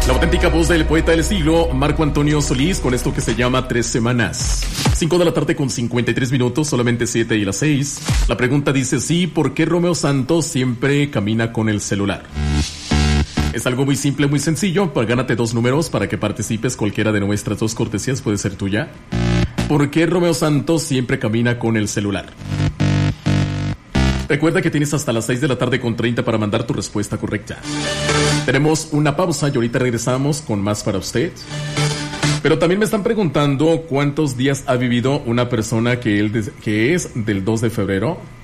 La auténtica voz del poeta del siglo, Marco Antonio Solís, con esto que se llama 3 semanas. 5 de la tarde con 53 minutos, solamente 7 y las 6. La pregunta dice, sí, ¿por qué Romeo Santos siempre camina con el celular? Es algo muy simple, muy sencillo. Gánate 2 números para que participes. Cualquiera de nuestras 2 cortesías puede ser tuya. ¿Por qué Romeo Santos siempre camina con el celular? Recuerda que tienes hasta las 6 de la tarde con 30 para mandar tu respuesta correcta. Tenemos una pausa y ahorita regresamos con más para usted. Pero también me están preguntando cuántos días ha vivido una persona que es del 2 de febrero.